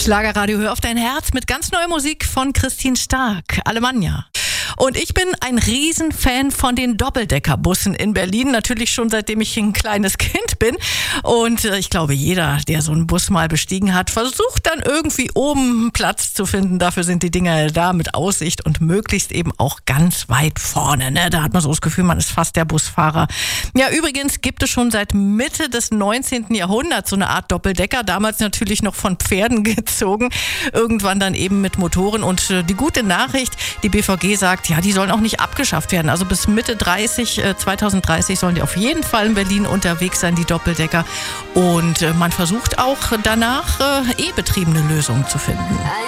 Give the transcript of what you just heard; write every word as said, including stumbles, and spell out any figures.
Schlagerradio, hör auf dein Herz mit ganz neuer Musik von Christine Stark, Alemannia. Und ich bin ein Riesenfan von den Doppeldeckerbussen in Berlin, natürlich schon seitdem ich ein kleines Kind bin. Und ich glaube, jeder, der so einen Bus mal bestiegen hat, versucht dann irgendwie oben Platz zu finden. Dafür sind die Dinger da mit Aussicht und möglichst eben auch ganz weit vorne. Ne? Da hat man so das Gefühl, man ist fast der Busfahrer. Ja, übrigens gibt es schon seit Mitte des neunzehnten Jahrhunderts so eine Art Doppeldecker, damals natürlich noch von Pferden gezogen, irgendwann dann eben mit Motoren. Und die gute Nachricht, die B V G sagt, ja, die sollen auch nicht abgeschafft werden. Also bis Mitte dreißig, äh, zwanzig dreißig sollen die auf jeden Fall in Berlin unterwegs sein, die Doppeldecker. Und äh, man versucht auch danach äh, E-betriebene Lösungen zu finden.